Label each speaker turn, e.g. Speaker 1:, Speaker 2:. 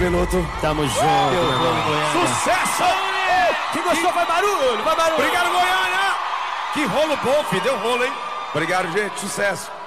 Speaker 1: Peloto.
Speaker 2: Tamo junto, meu irmão.
Speaker 1: Sucesso!
Speaker 2: Quem gostou vai barulho, vai barulho.
Speaker 1: Obrigado, Goiânia! Que rolo bom, filho. Deu rolo, hein? Obrigado, gente. Sucesso.